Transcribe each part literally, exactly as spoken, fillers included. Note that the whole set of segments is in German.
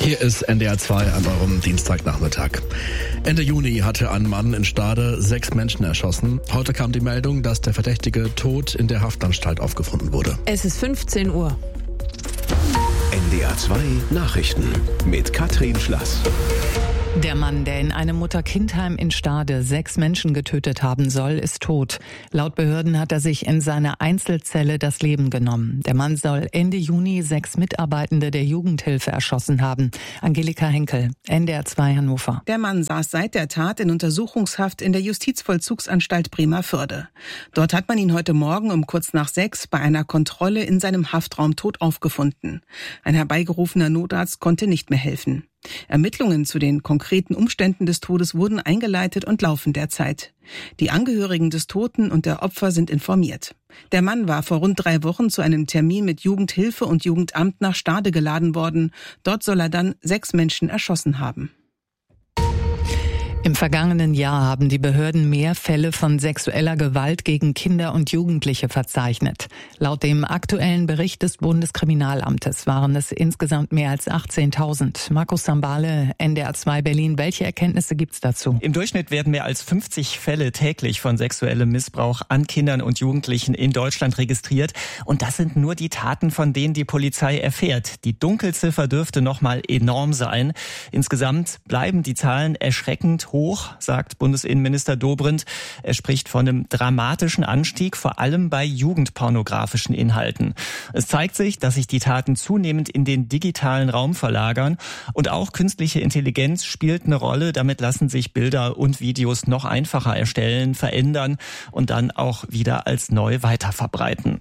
Hier ist N D R zwei an eurem Dienstagnachmittag. Ende Juni hatte ein Mann in Stade sechs Menschen erschossen. Heute kam die Meldung, dass der Verdächtige tot in der Haftanstalt aufgefunden wurde. Es ist fünfzehn Uhr. N D R zwei Nachrichten mit Katrin Schlass. Der Mann, der in einem Mutter-Kind-Heim in Stade sechs Menschen getötet haben soll, ist tot. Laut Behörden hat er sich in seiner Einzelzelle das Leben genommen. Der Mann soll Ende Juni sechs Mitarbeitende der Jugendhilfe erschossen haben. Angelika Henkel, N D R zwei Hannover. Der Mann saß seit der Tat in Untersuchungshaft in der Justizvollzugsanstalt Bremervörde. Dort hat man ihn heute Morgen um kurz nach sechs bei einer Kontrolle in seinem Haftraum tot aufgefunden. Ein herbeigerufener Notarzt konnte nicht mehr helfen. Ermittlungen zu den konkreten Umständen des Todes wurden eingeleitet und laufen derzeit. Die Angehörigen des Toten und der Opfer sind informiert. Der Mann war vor rund drei Wochen zu einem Termin mit Jugendhilfe und Jugendamt nach Stade geladen worden. Dort soll er dann sechs Menschen erschossen haben. Im vergangenen Jahr haben die Behörden mehr Fälle von sexueller Gewalt gegen Kinder und Jugendliche verzeichnet. Laut dem aktuellen Bericht des Bundeskriminalamtes waren es insgesamt mehr als achtzehntausend. Markus Sambale, N D R zwei Berlin. Welche Erkenntnisse gibt's dazu? Im Durchschnitt werden mehr als fünfzig Fälle täglich von sexuellem Missbrauch an Kindern und Jugendlichen in Deutschland registriert. Und das sind nur die Taten, von denen die Polizei erfährt. Die Dunkelziffer dürfte noch mal enorm sein. Insgesamt bleiben die Zahlen erschreckend hoch, sagt Bundesinnenminister Dobrindt. Er spricht von einem dramatischen Anstieg, vor allem bei jugendpornografischen Inhalten. Es zeigt sich, dass sich die Taten zunehmend in den digitalen Raum verlagern. Und auch künstliche Intelligenz spielt eine Rolle. Damit lassen sich Bilder und Videos noch einfacher erstellen, verändern und dann auch wieder als neu weiterverbreiten.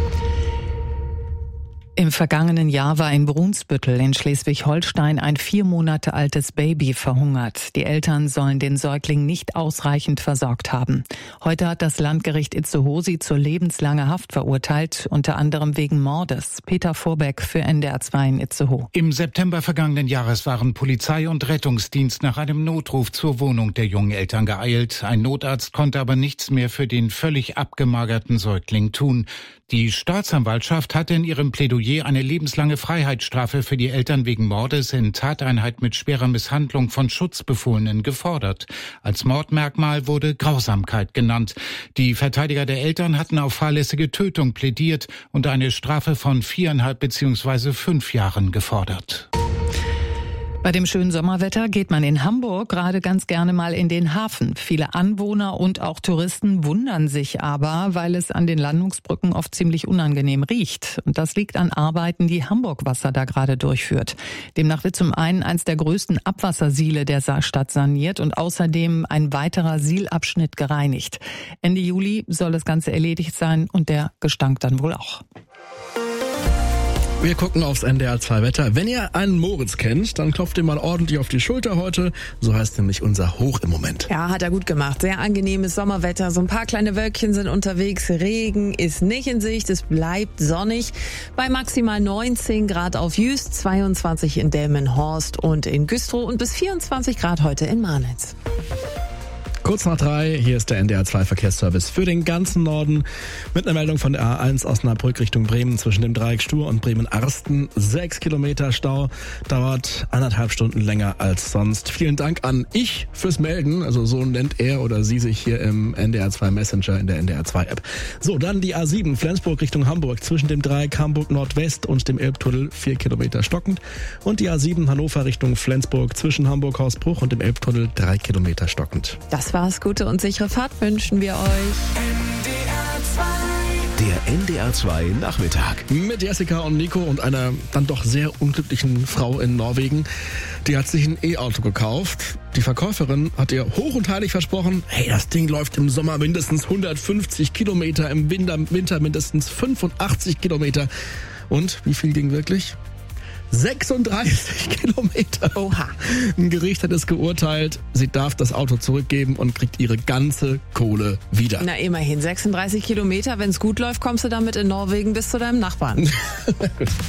Im vergangenen Jahr war in Brunsbüttel in Schleswig-Holstein ein vier Monate altes Baby verhungert. Die Eltern sollen den Säugling nicht ausreichend versorgt haben. Heute hat das Landgericht Itzehoe sie zur lebenslanger Haft verurteilt, unter anderem wegen Mordes. Peter Vorbeck für N D R zwei in Itzehoe. Im September vergangenen Jahres waren Polizei und Rettungsdienst nach einem Notruf zur Wohnung der jungen Eltern geeilt. Ein Notarzt konnte aber nichts mehr für den völlig abgemagerten Säugling tun. Die Staatsanwaltschaft hatte in ihrem Plädoyer eine lebenslange Freiheitsstrafe für die Eltern wegen Mordes in Tateinheit mit schwerer Misshandlung von Schutzbefohlenen gefordert. Als Mordmerkmal wurde Grausamkeit genannt. Die Verteidiger der Eltern hatten auf fahrlässige Tötung plädiert und eine Strafe von viereinhalb bzw. fünf Jahren gefordert. Bei dem schönen Sommerwetter geht man in Hamburg gerade ganz gerne mal in den Hafen. Viele Anwohner und auch Touristen wundern sich aber, weil es an den Landungsbrücken oft ziemlich unangenehm riecht. Und das liegt an Arbeiten, die Hamburg Wasser da gerade durchführt. Demnach wird zum einen eins der größten Abwassersiele der Stadt saniert und außerdem ein weiterer Sielabschnitt gereinigt. Ende Juli soll das Ganze erledigt sein und der Gestank dann wohl auch. Wir gucken aufs N D R zwei Wetter. Wenn ihr einen Moritz kennt, dann klopft ihr mal ordentlich auf die Schulter heute. So heißt nämlich unser Hoch im Moment. Ja, hat er gut gemacht. Sehr angenehmes Sommerwetter. So ein paar kleine Wölkchen sind unterwegs. Regen ist nicht in Sicht. Es bleibt sonnig. Bei maximal neunzehn Grad auf Jüst, zweiundzwanzig in Delmenhorst und in Güstrow und bis vierundzwanzig Grad heute in Marnitz. Kurz nach drei, hier ist der N D R zwei Verkehrsservice für den ganzen Norden mit einer Meldung von der A eins Osnabrück Richtung Bremen zwischen dem Dreieck Stur und Bremen-Arsten. Sechs Kilometer Stau, dauert anderthalb Stunden länger als sonst. Vielen Dank an Ich fürs Melden, also so nennt er oder sie sich hier im N D R zwei Messenger in der N D R zwei App. So, dann die A sieben Flensburg Richtung Hamburg zwischen dem Dreieck Hamburg Nordwest und dem Elbtunnel, vier Kilometer stockend. Und die A sieben Hannover Richtung Flensburg zwischen Hamburg-Hausbruch und dem Elbtunnel, drei Kilometer stockend. Das war's. Gute und sichere Fahrt wünschen wir euch. Der N D R zwei Nachmittag. Mit Jessica und Nico und einer dann doch sehr unglücklichen Frau in Norwegen. Die hat sich ein E-Auto gekauft. Die Verkäuferin hat ihr hoch und heilig versprochen, hey, das Ding läuft im Sommer mindestens hundertfünfzig Kilometer, im Winter, Winter mindestens fünfundachtzig Kilometer. Und wie viel ging wirklich? sechsunddreißig Kilometer. Oha. Ein Gericht hat es geurteilt, sie darf das Auto zurückgeben und kriegt ihre ganze Kohle wieder. Na immerhin, sechsunddreißig Kilometer, wenn es gut läuft, kommst du damit in Norwegen bis zu deinem Nachbarn.